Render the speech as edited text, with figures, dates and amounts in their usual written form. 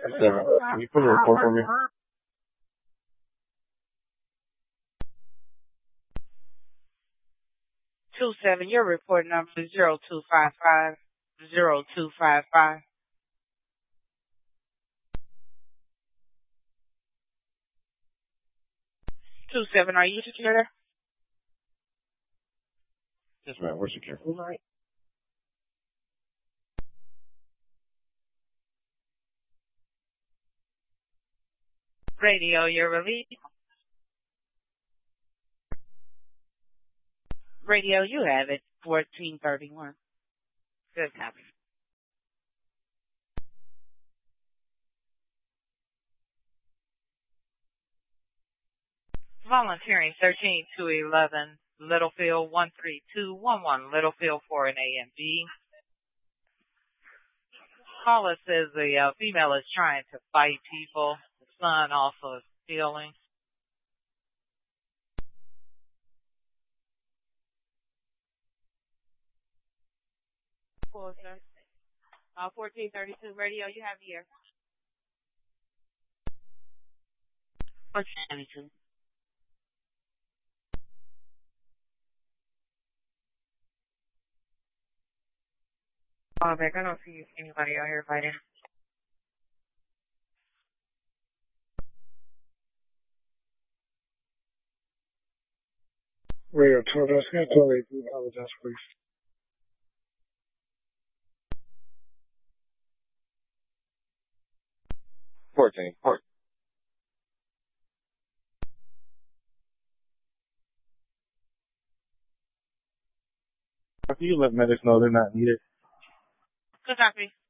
Seven. Can you put a report for me? 27, your report number is 0255 0255. 27, are you secure? Yes, ma'am. We're secure. Right. Radio, you're released. Radio, you have it. 1431. Good copy. Volunteering 13 to 11, Littlefield 13211, Littlefield for an AMG. Caller says the female is trying to fight people. The son also is stealing. Cool, sir. 1432 radio, you have the air. 1432. Back, I don't see anybody out here fighting. Radio 12, that's going to totally apologize, please. Fourteen. After you let medics know they're not needed. Good copy.